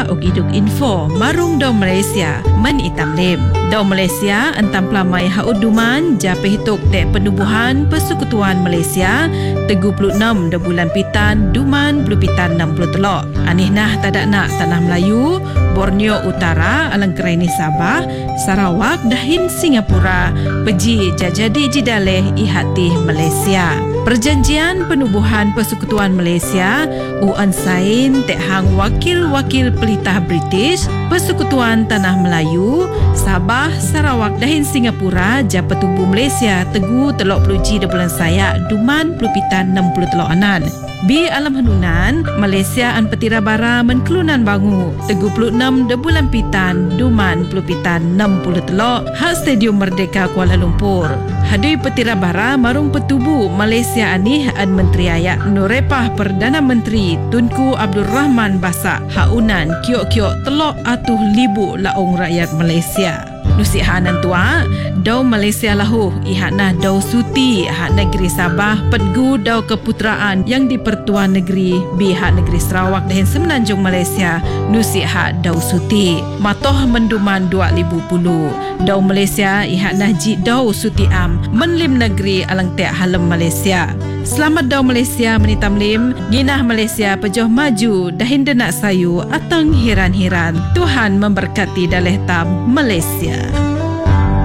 Malaysia Okiduk Info Marung Dau Malaysia Men Itam Lim Dau Malaysia entam pelamai hauduman Japeh hituk Dek Penubuhan Persekutuan Malaysia 36 da bulan Pitan Duman Blupitan 60 telok Anih nah tadak nak Tanah Melayu Borneo Utara Alangkeraini Sabah Sarawak Dahin Singapura Peji Jajadi Jidaleh Ihati Malaysia Perjanjian Penubuhan Persekutuan Malaysia Uan Sain Tek Hang Wakil-Wakil Pelitah British Persekutuan Tanah Melayu Sabah Sarawak Dahin Singapura Japa Tubuh Malaysia Tegu Telok Peluji da bulan Sayak Duman Pelupitan 60 telok anan Bi alam hanunan Malaysia an Petira Bara Menkelunan Bangu 36 da bulan Pitan Duman Pelupitan 60 telok Hak Stadium Merdeka Kuala Lumpur Hadui Petira Bara Marung Petubu Malaysia anih an Menteri Ayak Nurepah Perdana Menteri Tunku Abdul Rahman Basak Haunan kiok-kiok telok atuh libu laung rakyat Malaysia Nusik hanan tua Dau Malaysia lahuh Ihaknah Dau Suti Hak Negeri Sabah Pedgu Dau Keputeraan Yang di Pertuan Negeri Bihak Negeri Sarawak dan Semenanjung Malaysia Nusik hak Dau Suti Matoh Menduman 2010 Dau Malaysia Ihaknah Jid Dau Suti Am Menlim Negeri Alang Tek Halem Malaysia Selamat Dau Malaysia Menitam Lim Ginah Malaysia Pejoh Maju Dahin Denak Sayu Atang Hiran-hiran Tuhan memberkati Daleh Tam Malaysia